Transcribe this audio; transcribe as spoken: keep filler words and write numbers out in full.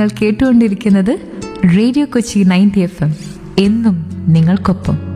നിങ്ങൾ കേട്ടുകൊണ്ടിരിക്കുന്നത് radio Kochi ninety F M. എന്നും നിങ്ങൾക്കൊപ്പം.